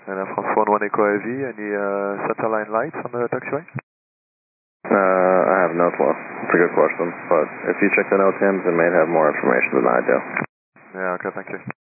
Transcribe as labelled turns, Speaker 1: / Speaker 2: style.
Speaker 1: And France 1 Echo Heavy, any satellite lights on the taxiway?
Speaker 2: I have no clue. It's a good question, but if you check the NOTAMs, it may have more information than I do.
Speaker 1: Yeah, okay, thank you.